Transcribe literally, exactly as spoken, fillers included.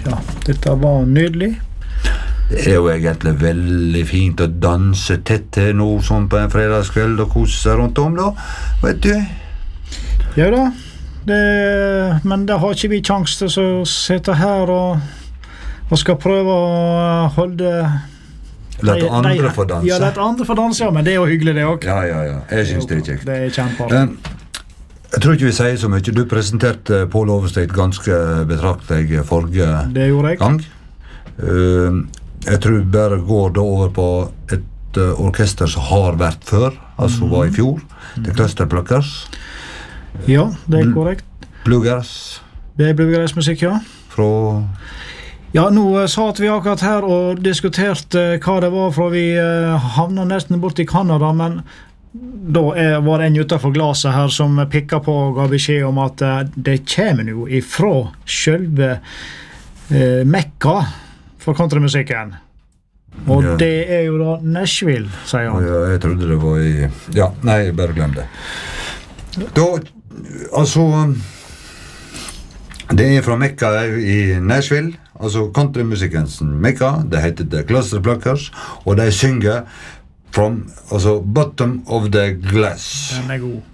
Ja, dette var nydelig. Det er jo egentlig veldig fint å danse tett til noe sånn på en fredagskveld og kose seg rundt om, da, vet du? Ja da, det, men da har ikke vi kjangs til å sitte her og, og skal prøve å holde... Lett andre få danse. Ja, lett andre få danse, ja, men det er jo hyggelig det også. Ja, ja, ja, jeg synes det er kjekt. Det er kjempeartig. Jeg tror ikke vi sier så mye. Du presenterte Pål Overstedt ganske betraktelig forrige det gjorde jeg. gang. Jeg tror bare går det over på et orkester som har vært før, altså var i fjor. Det er Cluster Pluckers. Ja, det er korrekt. Bluegrass. Det er bluegrass-musikk, ja. Fra... Ja, nå uh, satt vi akkurat her og diskuterte uh, hva det var, for vi uh, havnet nesten bort i Kanada, men da er, var det en utenfor glaset her som pikket på og ga beskjed om at uh, det kommer jo ifra selve uh, Mekka for countrymusikken. Og ja. Det er jo da Nashville, sier han. Ja, jeg trodde det var i... Ja, nei, bare glem det. Da, altså... Det er fra Mekka i Nashville, altså countrymusikkens Mekka. Det heter The Cluster Pluckers, og de synger from, altså, Bottom of the Glass. Den er god.